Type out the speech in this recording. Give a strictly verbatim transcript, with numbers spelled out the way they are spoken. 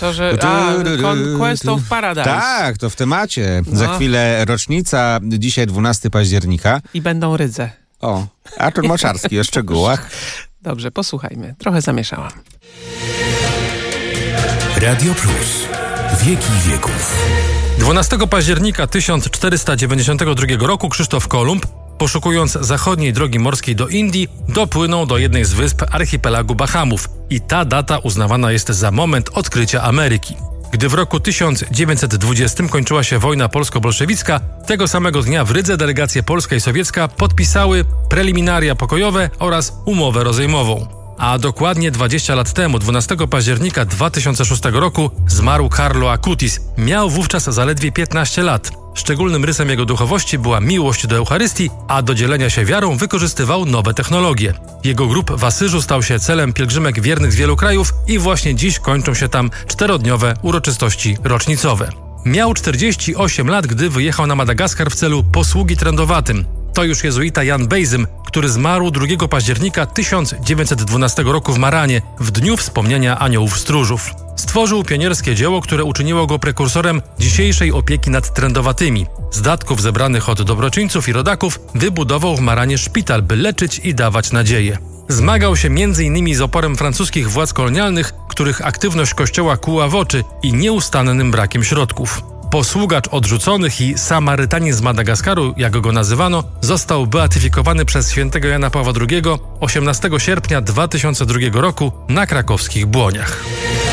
Co, że... A, Conquest of Paradise. Tak, to w temacie. No. Za chwilę rocznica, dzisiaj dwunastego października. I będą rydze. O, Artur Moczarski o szczegółach. Dobrze, posłuchajmy. Trochę zamieszałam. Radio Plus. Wieki wieków. dwunastego października tysiąc czterysta dziewięćdziesiątego drugiego roku Krzysztof Kolumb, poszukując zachodniej drogi morskiej do Indii, dopłynął do jednej z wysp archipelagu Bahamów i ta data uznawana jest za moment odkrycia Ameryki. Gdy w roku tysiąc dziewięćset dwudziestym kończyła się wojna polsko-bolszewicka, tego samego dnia w Rydze delegacje polska i sowiecka podpisały preliminaria pokojowe oraz umowę rozejmową. A dokładnie dwadzieścia lat temu, dwunastego października dwa tysiące szóstego roku, zmarł Carlo Acutis. Miał wówczas zaledwie piętnaście lat. Szczególnym rysem jego duchowości była miłość do Eucharystii, a do dzielenia się wiarą wykorzystywał nowe technologie. Jego grób w Asyżu stał się celem pielgrzymek wiernych z wielu krajów i właśnie dziś kończą się tam czterodniowe uroczystości rocznicowe. Miał czterdzieści osiem lat, gdy wyjechał na Madagaskar w celu posługi trędowatym. To już jezuita Jan Bejzym, który zmarł drugiego października tysiąc dziewięćset dwunastego roku w Maranie, w dniu wspomnienia aniołów stróżów. Stworzył pionierskie dzieło, które uczyniło go prekursorem dzisiejszej opieki nad trędowatymi. Z datków zebranych od dobroczyńców i rodaków wybudował w Maranie szpital, by leczyć i dawać nadzieję. Zmagał się między innymi z oporem francuskich władz kolonialnych, których aktywność kościoła kłuła w oczy i nieustannym brakiem środków. Posługacz odrzuconych i Samarytanin z Madagaskaru, jak go nazywano, został beatyfikowany przez świętego Jana Pawła drugiego osiemnastego sierpnia dwa tysiące drugiego roku na krakowskich Błoniach.